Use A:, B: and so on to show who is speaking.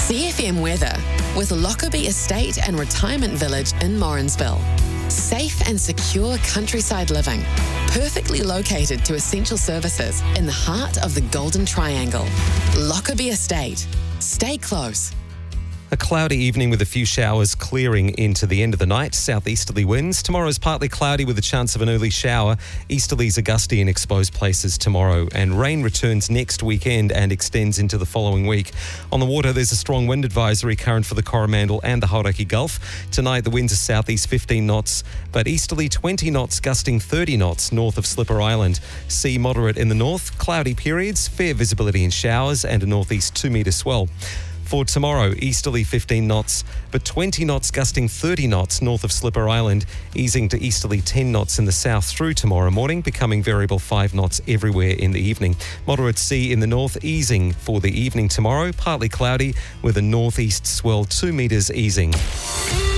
A: CFM weather with Lockerbie Estate and Retirement Village in Morrinsville. Safe and secure countryside living, perfectly located to essential services in the heart of the Golden Triangle. Lockerbie Estate. Stay close.
B: A cloudy evening with a few showers clearing into the end of the night. Southeasterly winds. Tomorrow's partly cloudy with a chance of an early shower. Easterlies are gusty in exposed places tomorrow. And rain returns next weekend and extends into the following week. On the water, there's a strong wind advisory current for the Coromandel and the Hauraki Gulf. Tonight, the winds are southeast 15 knots, but easterly 20 knots, gusting 30 knots north of Slipper Island. Sea moderate in the north. Cloudy periods, fair visibility in showers, and a northeast 2-metre swell. For tomorrow, easterly 15 knots, but 20 knots gusting 30 knots north of Slipper Island, easing to easterly 10 knots in the south through tomorrow morning, becoming variable 5 knots everywhere in the evening. Moderate sea in the north, easing for the evening tomorrow, partly cloudy with a northeast swell 2 metres easing.